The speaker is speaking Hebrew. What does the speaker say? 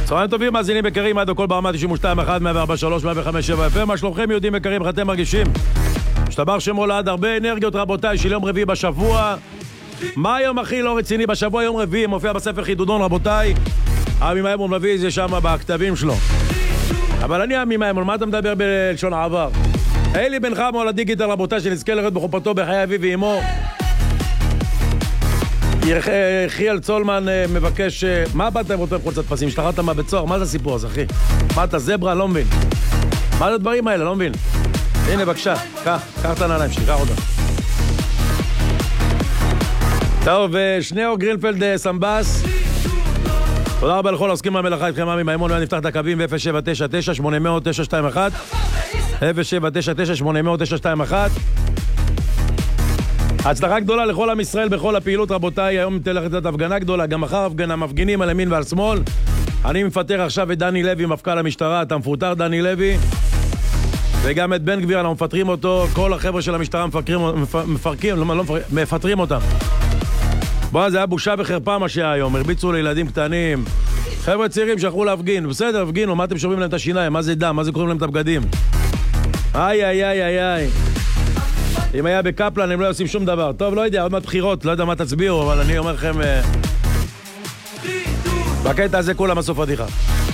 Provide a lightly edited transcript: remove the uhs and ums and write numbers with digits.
צהריים טובים, מאזינים יקרים, עד הכל ברמה 92, 1, 143, 157 FM. מה שלומכם יהודים יקרים, איך אתם מרגישים? משתבר שמולד, הרבה אנרגיות רבותיי של יום רביעי בשבוע. מה היום הכי לא רציני בשבוע? יום רביעי, מופיע בספר חידודון רבותיי. עמי מימון מביא זה שם בכתבים שלו. אבל אני עמי מימון, מה אתה מדבר בלשון העבר? אלי בן חמו על הדיגיטל רבותיי, שנזכה לראות בחופתו בחיי אביו ואמו. יחיאל צולמן מבקש... מה באת עם רוטב חולצת פסים? השתחררת מהבית סוהר? מה זה הסיפור הזה, אחי? מה אתה זברה? לא מבין. מה זה הדברים האלה? לא מבין. הנה, בבקשה. קח את הנעליים שלי, קח אותה. טוב, שניאור גרינפלד סמבס. תודה רבה לכל העוסקים במלאכה איתכם, עמי מימון. נפתח את הקווים ב-0799-800-921 0799-800-921. הצלחה גדולה לכל עם ישראל בכל הפעילות רבותיי. היום תלך לתת הפגנה גדולה, גם מחר הפגנה, מפגינים על ימין ועל שמאל. אני מפטר עכשיו את דני לוי, מפכ"ל המשטרה. אתה מפוטר דני לוי, וגם את בן גביר אנחנו מפטרים אותו. כל החבר'ה של המשטרה מפטרים אותם. בוא, זה היה בושה וחרפה מה שהיה היום. הרביצו לילדים קטנים, חבר'ה צעירים שהלכו להפגין. בסדר, הפגינו, מה אתם שוברים להם את השיניים? מה זה דם? מה זה קוראים להם את הבגדים? איי. אם היה בקפלן הם לא עושים שום דבר. טוב, לא יודע, עוד מעט בחירות, לא יודע מה תצביעו, אבל אני אומר לכם בקטע הזה כולם הסוף עדיחה.